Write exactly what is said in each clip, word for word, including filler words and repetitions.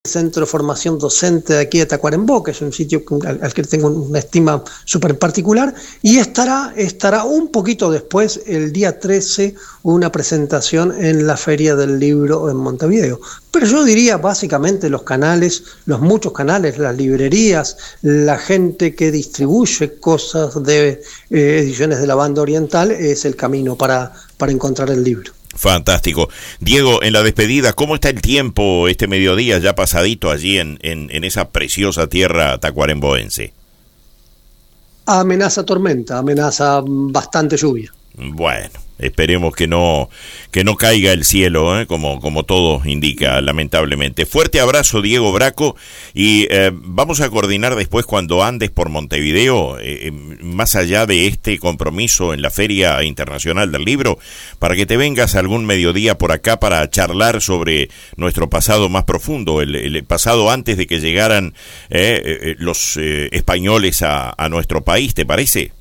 Centro de Formación Docente de aquí de Tacuarembó, que es un sitio al, al que tengo una estima súper particular, y estará, estará un poquito después, el día trece, una presentación en la Feria del Libro en Montevideo. Pero yo diría básicamente los canales, los muchos canales, las librerías, la gente que distribuye cosas de eh, ediciones de la Banda Oriental, es el camino para, para encontrar el libro. Fantástico. Diego, en la despedida, ¿cómo está el tiempo este mediodía ya pasadito allí en, en, en esa preciosa tierra tacuaremboense? Amenaza tormenta, amenaza bastante lluvia. Bueno, esperemos que no que no caiga el cielo, ¿eh? como, como todo indica, lamentablemente. Fuerte abrazo, Diego Braco, y eh, vamos a coordinar después cuando andes por Montevideo, eh, más allá de este compromiso en la Feria Internacional del Libro, para que te vengas algún mediodía por acá para charlar sobre nuestro pasado más profundo, el, el pasado antes de que llegaran eh, eh, los eh, españoles a, a nuestro país, ¿te parece?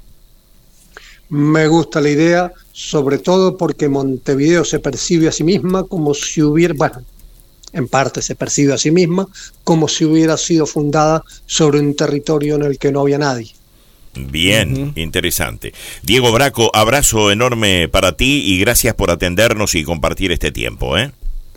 Me gusta la idea, sobre todo porque Montevideo se percibe a sí misma como si hubiera, bueno, en parte se percibe a sí misma como si hubiera sido fundada sobre un territorio en el que no había nadie. Bien, uh-huh. Interesante. Diego Braco, abrazo enorme para ti y gracias por atendernos y compartir este tiempo, ¿eh?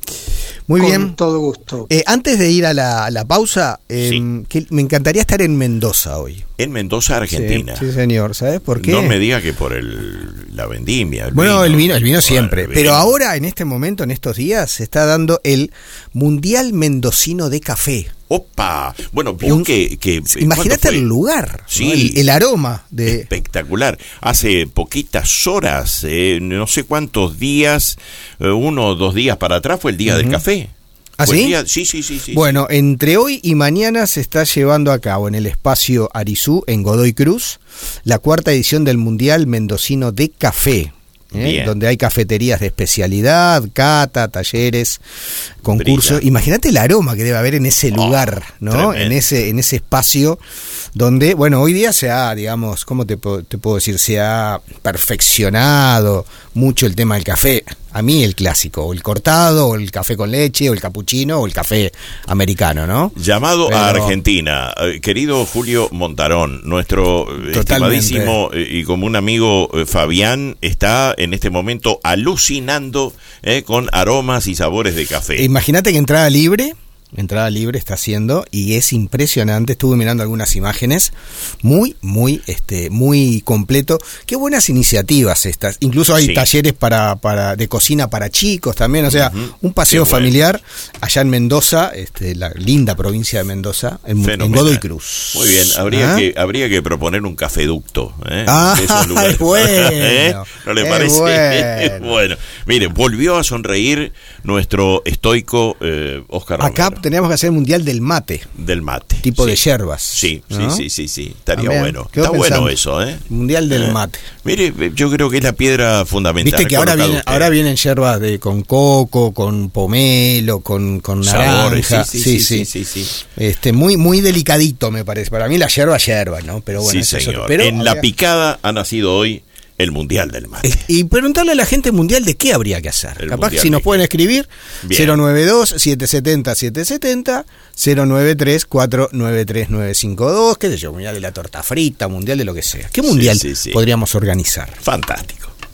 Muy Con bien. todo gusto. Eh, antes de ir a la, a la pausa, eh, sí. que me encantaría estar en Mendoza hoy. En Mendoza, Argentina. Sí, sí, señor. ¿Sabes por qué? No me diga que por el, la vendimia. El bueno, vino. el vino, el vino siempre. Bueno, el pero vino. ahora, en este momento, en estos días, se está dando el Mundial Mendocino de Café. ¡Opa! Bueno, vio Un, que, que... Imagínate el lugar, sí, ¿no? el, el aroma de... Espectacular. Hace poquitas horas, eh, no sé cuántos días, eh, uno o dos días para atrás fue el día uh-huh. del café. ¿Ah, sí? Día, sí, sí, sí, sí. Bueno, entre hoy y mañana se está llevando a cabo en el espacio Arizú, en Godoy Cruz, la cuarta edición del Mundial Mendocino de Café. ¿Eh? Donde hay cafeterías de especialidad, cata, talleres, concursos. Imagínate el aroma que debe haber en ese lugar, oh, ¿no? Tremendo. En ese en ese espacio donde, bueno, hoy día se ha, digamos, ¿cómo te, te puedo decir? Se ha perfeccionado mucho el tema del café. A mí el clásico, o el cortado, o el café con leche, o el capuchino, o el café americano, ¿no? Llamado Pero... a Argentina, eh, querido Julio Montarón, nuestro Totalmente. estimadísimo eh, y común amigo eh, Fabián está en este momento alucinando eh, con aromas y sabores de café. Imagínate que entrada libre, entrada libre está haciendo y es impresionante. Estuve mirando algunas imágenes, muy, muy, este, muy completo. Qué buenas iniciativas estas. Incluso hay sí. talleres para, para, de cocina para chicos también. O sea, uh-huh. un paseo Qué familiar bueno. allá en Mendoza, este, la linda provincia de Mendoza, en, en Godoy Cruz. Muy bien, habría ¿Ah? que, habría que proponer un cafeducto, ¿eh? Ah, esos lugares. Bueno, ¿Eh? ¿No le parece? Bueno. Bueno, mire, volvió a sonreír nuestro estoico eh, Oscar Acá Romero. Teníamos que hacer el mundial del mate. Del mate. Tipo sí. de yerbas. Sí, ¿no? sí, sí, sí, sí. Estaría También, bueno. Está pensando? bueno eso, ¿eh? Mundial del eh, mate. Mire, yo creo que es la piedra fundamental. Viste que ahora, viene, ahora vienen yerbas de, con coco, con pomelo, con, con naranja. Sí sí sí, sí, sí, sí, sí. Este, muy, muy delicadito me parece. Para mí la yerba es yerba, ¿no? Pero bueno, sí, eso señor. Es otro. Pero, en la picada ha nacido hoy el Mundial del Mate. Y preguntarle a la gente mundial de qué habría que hacer. El Capaz que si nos pueden escribir, Bien. cero nueve dos, siete siete cero, siete siete cero, cero nueve tres, cuatro nueve tres, nueve cinco dos, qué sé yo, mundial de la torta frita, mundial de lo que sea. ¿Qué mundial sí, sí, sí. podríamos organizar? Fantástico.